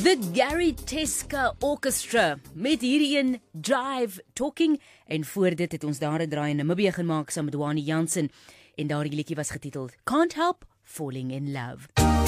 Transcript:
The Gary Teska Orchestra met hierdie een Drive Talking en voor dit het ons daar 'n draai in Namibia gemaak saam met Wani Jansen en daardie liedjie was getiteld Can't Help Falling in Love.